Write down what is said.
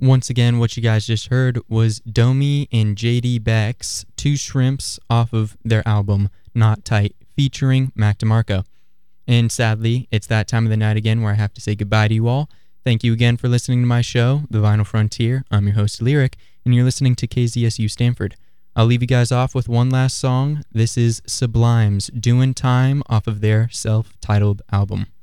Once again, what you guys just heard was Domi and JD Beck's Two Shrimps off of their album Not Tight, featuring Mac DeMarco. And sadly, it's that time of the night again where I have to say goodbye to you all. Thank you again for listening to my show, The Vinyl Frontier. I'm your host, Lyric, and you're listening to KZSU Stanford. I'll leave you guys off with one last song. This is Sublime's Doin' Time off of their self-titled album.